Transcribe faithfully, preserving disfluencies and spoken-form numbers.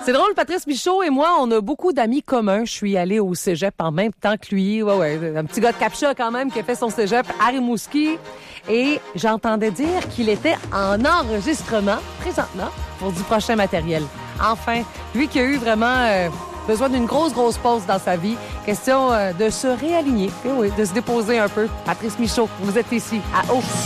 C'est drôle, Patrice Michaud et moi, on a beaucoup d'amis communs. Je suis allée au cégep en même temps que lui. Ouais, ouais, un petit gars de Capcha quand même qui a fait son cégep à Rimouski. Et j'entendais dire qu'il était en enregistrement présentement pour du prochain matériel. Enfin, lui qui a eu vraiment euh, besoin d'une grosse, grosse pause dans sa vie. Question euh, de se réaligner, et oui, de se déposer un peu. Patrice Michaud, vous êtes ici à Haut.